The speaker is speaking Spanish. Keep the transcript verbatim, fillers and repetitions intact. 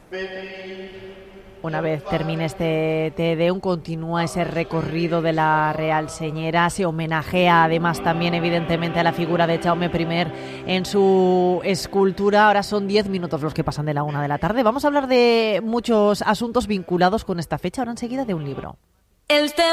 Una vez termine este Te Deum, continúa ese recorrido de la Real Señera. Se homenajea además también evidentemente a la figura de Jaume primero en su escultura. Ahora son diez minutos los que pasan de la una de la tarde. Vamos a hablar de muchos asuntos vinculados con esta fecha. Ahora enseguida de un libro.